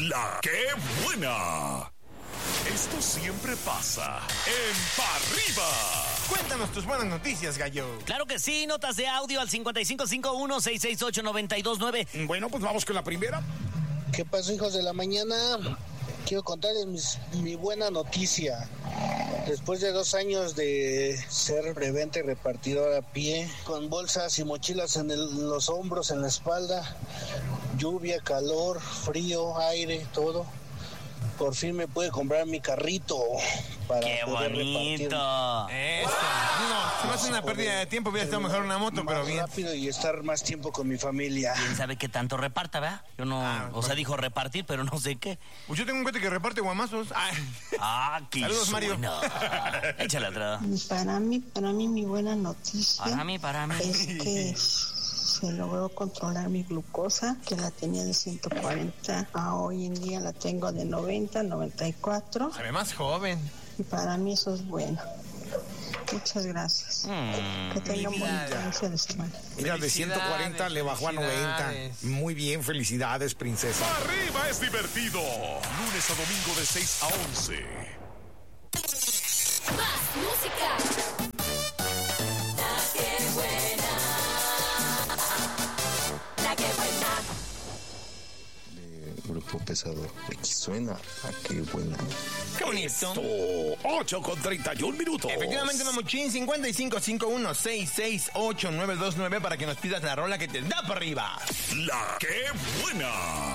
La que buena. Esto siempre pasa en Pa' Arriba. Cuéntanos tus buenas noticias, gallo. Claro que sí, notas de audio al 5551-668-929. Bueno, pues vamos con la primera. ¿Qué pasó, hijos de la mañana? Quiero contarles mi buena noticia. Después de 2 años de ser preventa y repartidor a pie, con bolsas y mochilas en los hombros, en la espalda, lluvia, calor, frío, aire, todo, por fin me pude comprar mi carrito para ¡Qué poder bonito! repartir. Eso. No, no es una pérdida de tiempo, hubiera estado mejor una moto, pero más bien. rápido y estar más tiempo con mi familia. ¿Quién sabe qué tanto reparta, verdad? Yo no... o sea, dijo repartir, pero no sé qué. Pues yo tengo un cuate que reparte guamazos. Qué Saludos, Mario. suena. Échale atrás. Para mí mi buena noticia Para mí. es que se logró controlar mi glucosa, que la tenía de 140 a hoy en día la tengo de 90, 94, Se ve más joven. y para mí eso es bueno. Muchas gracias. Que tengan buen inicio de semana. Mira, de 140 le bajó a 90. Felicidades. Muy bien, felicidades, princesa. Pa' Arriba es divertido. Lunes a domingo de 6 a 11. Más música. La que buena. La que buena. Grupo pesado. Aquí suena a qué buena. Qué bonito. 8:31 minutos. Efectivamente, Mamuchín, 5551-668-929 para que nos pidas la rola que te da para arriba. La que buena.